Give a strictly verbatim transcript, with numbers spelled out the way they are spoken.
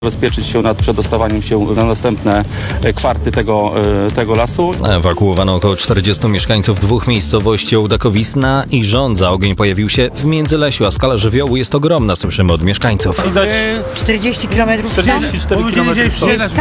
zabezpieczyć się nad przedostawaniem się na następne kwarty tego, tego lasu. Ewakuowano około czterdziestu mieszkańców dwóch miejscowości Ołdakowizna i Żądza. Ogień pojawił się w Międzylesiu, a skala żywiołu jest ogromna, słyszymy od mieszkańców. czterdzieści kilometrów czterdzieści cztery kilometry.